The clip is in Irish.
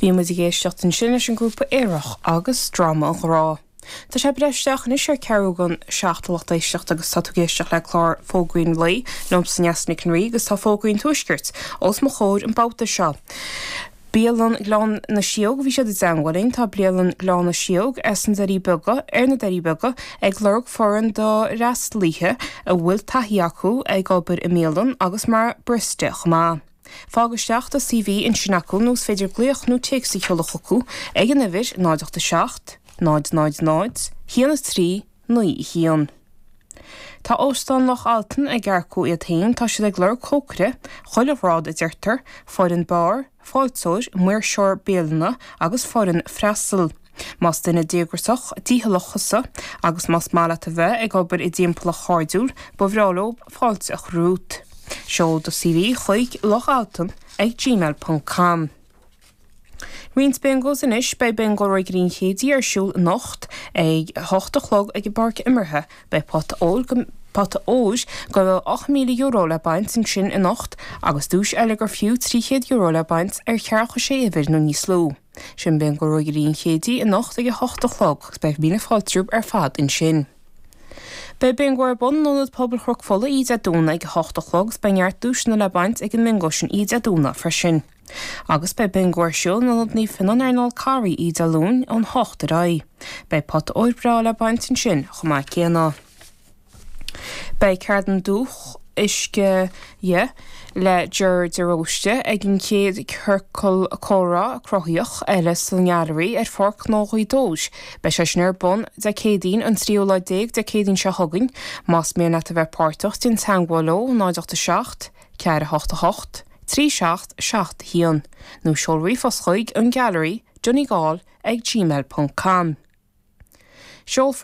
Bí mu géisteach an sin leis an grúpa éireach agus drama an rá. Tá sé breisteach ní sé ceúgan 16 agus tá géisteach le chlár fógrainn lei nom san neasnig an rí agus tá fógrainn tuisgirt os mo chóir an báta seo. Bíalan glán na siog bhí sé de deanghhaing tá blialan glán na siog san darí buga na darí buga ag glorg foran do rastlíthe a bhfuil taithí acu ag gobar i mélan agus mar bristeach má. Fágasteach a CV in sinnacu nús féidir gléoch nó teagsaí cheolach acu ag an nifir 97 999 híanas 3 9 hían. Tá óstan loch altan ag garcú iad hain tá siad ag glor cócre, choilehrád a deirtar, foran bar, fáiltóir, muir seoir béalna agus foran freastal. Mas duna déagrasach díthalochasa agus mas mála a bheith ag obair i dtímpla cháidúil ba bhrálób fáilt a chrút. Seol do CV chuig loch altan ag gmail.com. Rins Bengals inis bei Bengal roi green chédí siúl nocht ag 8 chlog ag barc imirthe bei Pata Óis go €8 milliún le baint in sin in nocht agus dús eile gur fiú €300 le baint chearcha sé bhir nó níos lú. Sin Bengal roi green chédí in nocht ag 8 chlog bei bína fáiltrúb fad in sin. Bei Bengor bon nonad pobl chrog fola iad a dúna ag 8 chlog beart dús na le baint ag an mingosin iad a dúna frisin. Agus bei Bengor siúl nonad ní finan arnál carí iad a lún an 8 rá. Bei Pata Óibra le baint in sin chumá céanna. Bei Cardan dúch isce le djur de róiste ag an céad curcol córa crothíoch eile san nealarí forc nóchaí dóis. Bei sé sneir bon de cédín an tríola déag de cédín se thugann, más ména a bheith páirteach din teanghiló 986 488 36 hían. nó seolraí fos chuig an gallery Johnny Gall ag gmail.com.